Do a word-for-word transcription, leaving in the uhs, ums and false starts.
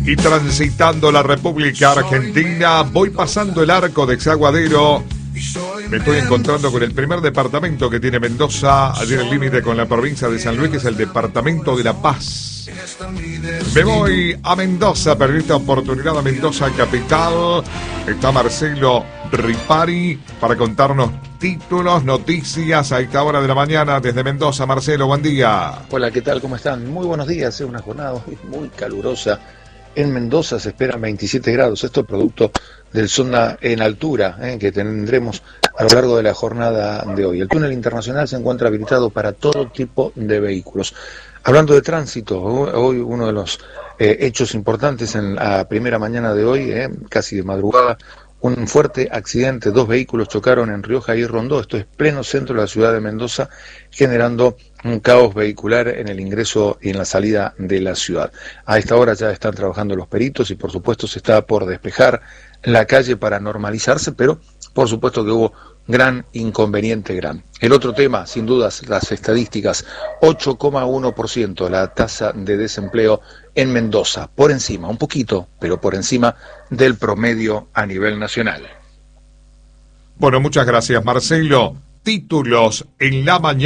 Y transitando la República Argentina, voy pasando el arco de Exaguadero. Me estoy encontrando con el primer departamento que tiene Mendoza, allí en el límite con la provincia de San Luis, que es el departamento de La Paz. Me voy a Mendoza, perdí esta oportunidad a Mendoza capital. Está Marcelo Ripari para contarnos títulos, noticias a esta hora de la mañana desde Mendoza. Marcelo, buen día. Hola, ¿qué tal? ¿Cómo están? Muy buenos días. Es una jornada muy calurosa. En Mendoza se esperan veintisiete grados. Esto es producto del zona en altura eh, que tendremos a lo largo de la jornada de hoy. El túnel internacional se encuentra habilitado para todo tipo de vehículos. Hablando de tránsito, hoy uno de los eh, hechos importantes en la primera mañana de hoy, eh, casi de madrugada, un fuerte accidente, dos vehículos chocaron en Rioja y Rondó, esto es pleno centro de la ciudad de Mendoza, generando un caos vehicular en el ingreso y en la salida de la ciudad. A esta hora ya están trabajando los peritos y por supuesto se está por despejar la calle para normalizarse, pero por supuesto que hubo gran inconveniente, gran. El otro tema, sin dudas, las estadísticas, ocho coma uno por ciento la tasa de desempleo en Mendoza, por encima, un poquito, pero por encima del promedio a nivel nacional. Bueno, muchas gracias, Marcelo. Títulos en la mañana.